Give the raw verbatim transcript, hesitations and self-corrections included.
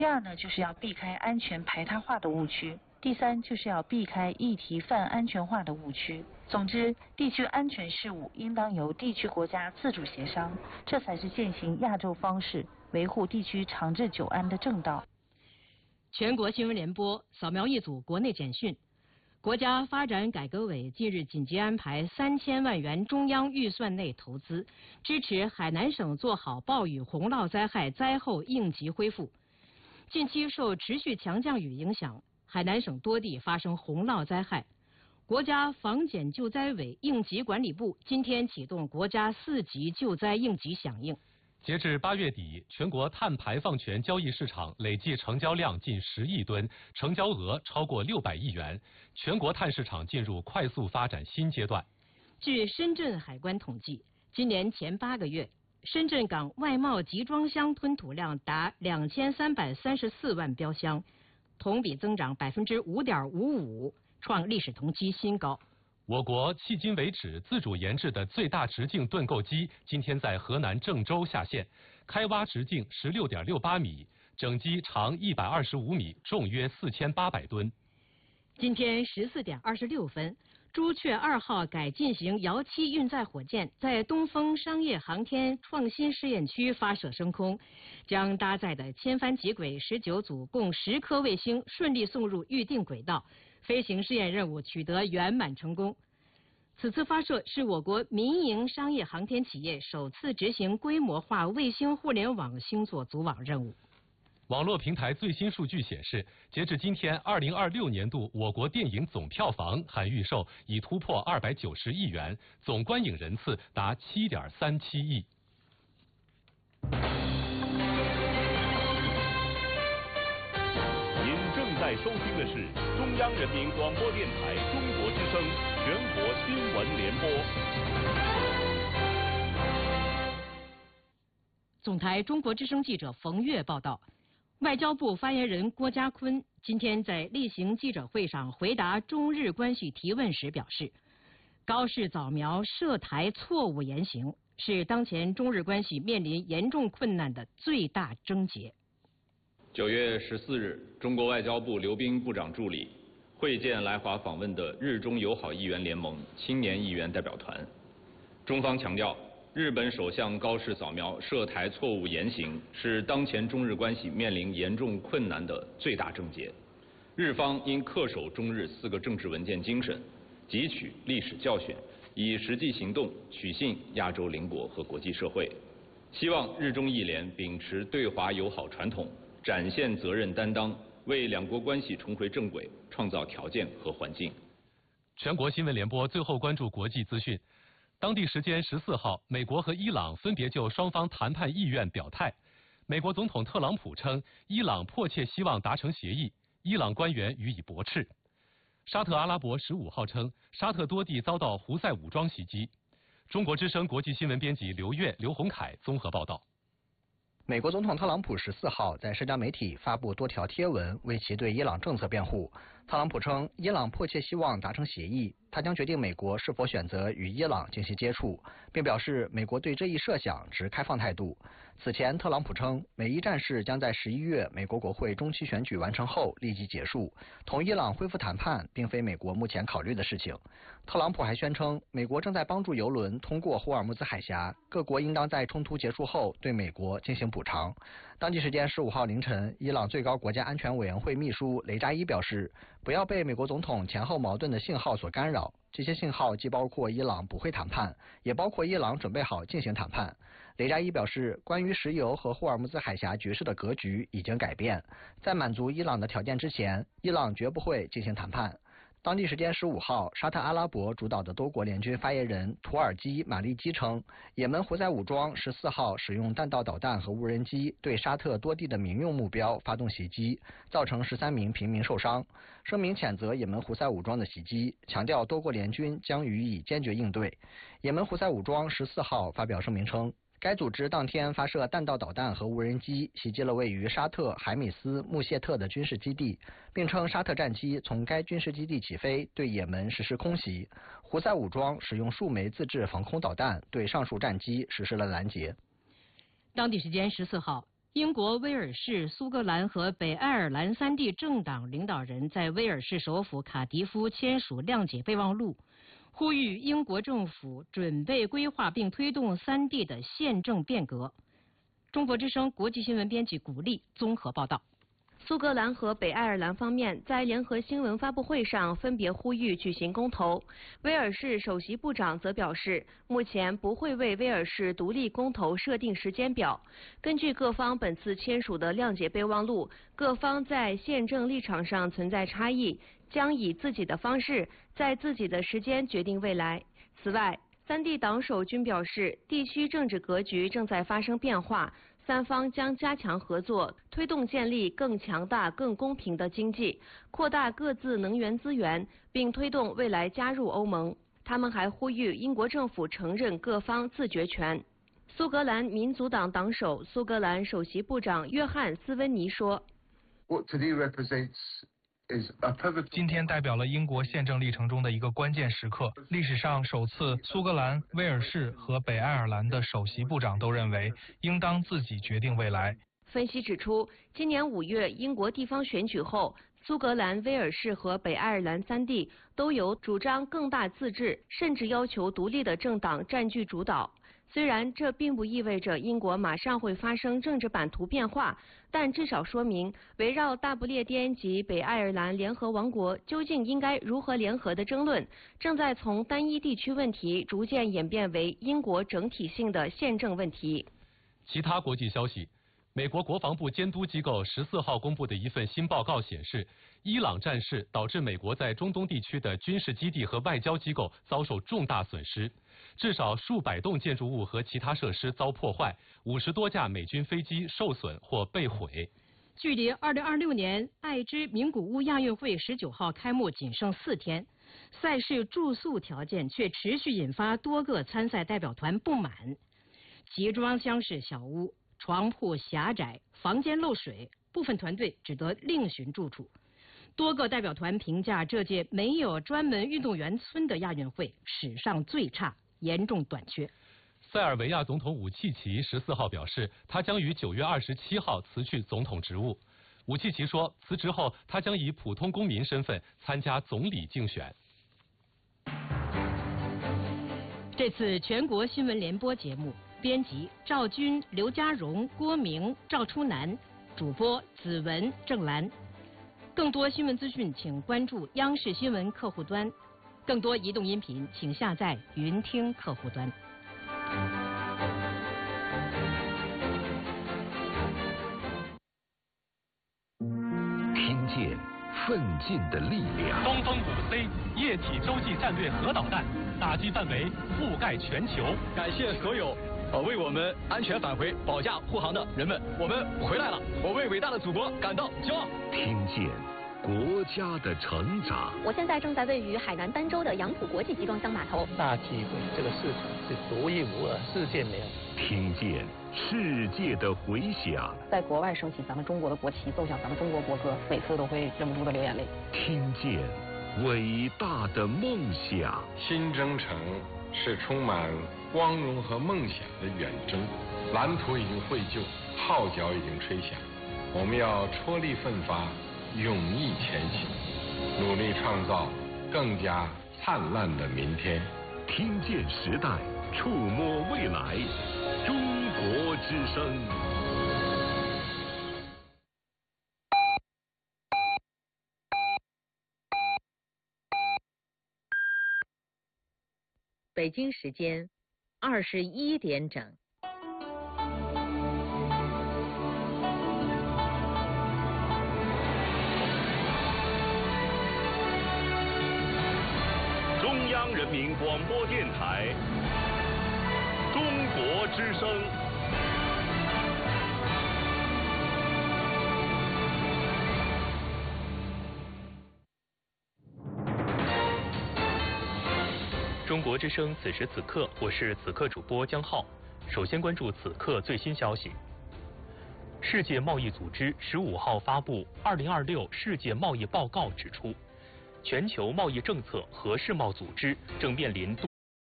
第二呢，就是要避开安全排他化的误区。第三，就是要避开议题泛安全化的误区。总之，地区安全事务应当由地区国家自主协商，这才是践行亚洲方式、维护地区长治久安的正道。 全国新闻联播扫描一组国内简讯。国家发展改革委近日紧急安排三千万元中央预算内投资，支持海南省做好暴雨洪涝灾害灾后应急恢复。近期受持续强降雨影响，海南省多地发生洪涝灾害。国家防检救灾委应急管理部今天启动国家四级救灾应急响应。 截至八月底，全国碳排放权交易市场累计成交量近十亿吨，成交额超过六百亿元，全国碳市场进入快速发展新阶段。 据深圳海关统计，今年前八个月，深圳港外贸集装箱吞吐量达两千三百三十四万标箱，同比增长百分之五点五五，创历史同期新高。 我国迄今为止自主研制的最大直径盾构机今天在河南郑州下线，开挖直径十六点六八米，整机长一百二十五米，重约四千八百吨。 今天十四点二十六分，朱雀二号改进型遥七运载火箭在东风商业航天创新试验区发射升空，将搭载的千帆极轨十九组共十颗卫星顺利送入预定轨道，飞行试验任务取得圆满成功。此次发射是我国民营商业航天企业首次执行规模化卫星互联网星座组网任务。 网络平台最新数据显示，截至今天，二零二六年度我国电影总票房含预售已突破二百九十亿元，总观影人次达七点三七亿。 您正在收听的是中央人民广播电台中国之声全国新闻联播。 总台中国之声记者冯月报道。外交部发言人郭家坤今天在例行记者会上回答中日关系提问时表示，高市早苗涉台错误言行是当前中日关系面临严重困难的最大症结。 九月十四日，中国外交部刘彬部长助理会见来华访问的日中友好议员联盟青年议员代表团，中方强调，日本首相高市早苗涉台错误言行是当前中日关系面临严重困难的最大症结，日方应恪守中日四个政治文件精神，汲取历史教训，以实际行动取信亚洲邻国和国际社会。希望日中议联秉持对华友好传统，展现责任担当，为两国关系重回正轨创造条件和环境。 全国新闻联播最后关注国际资讯。当地时间十四号，美国和伊朗分别就双方谈判意愿表态。美国总统特朗普称，伊朗迫切希望达成协议，伊朗官员予以驳斥。沙特阿拉伯十五号称，沙特多地遭到胡塞武装袭击。中国之声国际新闻编辑刘越、刘洪凯综合报道。 美国总统特朗普十四号在社交媒体发布多条贴文，为其对伊朗政策辩护。特朗普称，伊朗迫切希望达成协议，他将决定美国是否选择与伊朗进行接触，并表示美国对这一设想持开放态度。此前，特朗普称，美伊战事将在十一月美国国会中期选举完成后立即结束，同伊朗恢复谈判并非美国目前考虑的事情。特朗普还宣称，美国正在帮助油轮通过霍尔木兹海峡，各国应当在冲突结束后对美国进行补偿。当地时间十五号凌晨，伊朗最高国家安全委员会秘书雷扎伊表示，不要被美国总统前后矛盾的信号所干扰，这些信号既包括伊朗不会谈判，也包括伊朗准备好进行谈判。雷扎伊表示，关于石油和霍尔木兹海峡局势的格局已经改变，在满足伊朗的条件之前，伊朗绝不会进行谈判。当地时间十五号，沙特阿拉伯主导的多国联军发言人土耳其马利基称，也门胡塞武装十四号使用弹道导弹和无人机对沙特多地的民用目标发动袭击，造成十三名平民受伤。声明谴责也门胡塞武装的袭击，强调多国联军将予以坚决应对。也门胡塞武装十四号发表声明称，该组织当天发射弹道导弹和无人机，袭击了位于沙特海米斯穆谢特的军事基地，并称沙特战机从该军事基地起飞，对也门实施空袭。胡塞武装使用数枚自制防空导弹，对上述战机实施了拦截。 当地时间十四号， 英国、威尔士、苏格兰和北爱尔兰三地政党领导人在威尔士首府卡迪夫签署谅解备忘录，呼吁英国政府准备规划并推动三地的宪政变革。中国之声国际新闻编辑古丽综合报道。 苏格兰和北爱尔兰方面在联合新闻发布会上分别呼吁举行公投。威尔士首席部长则表示，目前不会为威尔士独立公投设定时间表。根据各方本次签署的谅解备忘录，各方在宪政立场上存在差异，将以自己的方式，在自己的时间决定未来。此外，三地党首均表示，地区政治格局正在发生变化。三方将加强合作，推动建立更强大、更公平的经济，扩大各自能源资源，并推动未来加入欧盟。他们还呼吁英国政府承认各方自决权。苏格兰民族党党首、苏格兰首席部长约翰·斯温尼说：“ 今天代表了英国宪政历程中的一个关键时刻。历史上首次，苏格兰、威尔士和北爱尔兰的首席部长都认为，应当自己决定未来。” 分析指出，今年五月英国地方选举后，苏格兰、威尔士和北爱尔兰三地都由主张更大自治，甚至要求独立的政党占据主导。虽然这并不意味着英国马上会发生政治版图变化，但至少说明围绕大不列颠及北爱尔兰联合王国究竟应该如何联合的争论，正在从单一地区问题逐渐演变为英国整体性的宪政问题。 其他国际消息，美国国防部监督机构十四号公布的一份新报告显示，伊朗战事导致美国在中东地区的军事基地和外交机构遭受重大损失。至少数百栋建筑物和其他设施遭破坏，五十多架美军飞机受损或被毁。 距离二零二六年爱知名古屋亚运会十九号开幕仅剩四天，赛事住宿条件却持续引发多个参赛代表团不满。集装箱式小屋、床铺狭窄、房间漏水，部分团队只得另寻住处。多个代表团评价这届没有专门运动员村的亚运会史上最差，严重短缺。 塞尔维亚总统武契奇十四号表示，他将于九月二十七号辞去总统职务。武契奇说，辞职后他将以普通公民身份参加总理竞选。 这次全国新闻联播节目，编辑赵军、刘家荣、郭明、赵初南，主播子文、郑兰。更多新闻资讯，请关注央视新闻客户端。更多移动音频，请下载云听客户端。 听见奋进的力量。 东风五 C 液体洲际战略核导弹打击范围覆盖全球。 感谢所有呃为我们安全返回保驾护航的人们，我们回来了，我为伟大的祖国感到骄傲。 听见国家的成长。 我现在正在位于海南儋州的杨浦国际集装箱码头。 大机会，这个市场是独一无二，世界没有。 听见世界的回响。 在国外升起咱们中国的国旗，奏响咱们中国国歌，每次都会忍不住的流眼泪。 听见伟大的梦想。 新征程是充满光荣和梦想的远征，蓝图已经绘就，号角已经吹响，我们要踔厉奋发，勇毅前行，努力创造更加灿烂的明天。 听见时代，触摸未来，中国之声。 北京时间二十一点整。 中央人民广播电台，中国之声。 中国之声，此时此刻，我是此刻主播江浩。首先关注此刻最新消息。世界贸易组织十五号发布《二零二六世界贸易报告》，指出，全球贸易政策和世贸组织正面临度